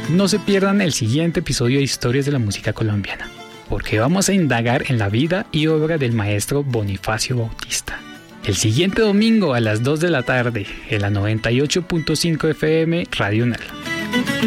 No se pierdan el siguiente episodio de Historias de la Música Colombiana, porque vamos a indagar en la vida y obra del maestro Bonifacio Bautista. El siguiente domingo a las 2 de la tarde, en la 98.5 FM Radio UNAL.